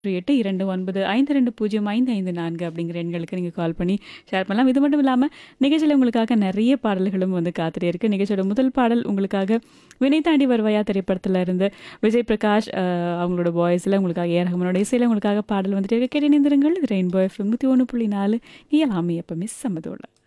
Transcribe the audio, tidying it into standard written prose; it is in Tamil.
82952554 அப்படிங்கிற எண்களுக்கு நீங்க கால் பண்ணி ஷேர் பண்ணலாம். இது மட்டும் இல்லாம, நிகழ்ச்சியில உங்களுக்காக நெறைய பாடல்களும் வந்து காத்துட்டே இருக்கு. நிகழ்ச்சியோட முதல் பாடல் உங்களுக்காக "விண்ணை தாண்டி வருவாயா" திரைப்படத்துல இருந்து விஜய் பிரகாஷ் அவங்களோட வாய்ஸ்ல உங்களுக்காக ஏ ஆர் ரஹ்மானோட இசையில உங்களுக்காக பாடல் வந்துட்டே இருக்கு. கேட்டு இணைந்திருங்கள். இது ரெயின்போ எஃப்எம் 101.4 இயலாமை எப்பவுமே சம்மதோட.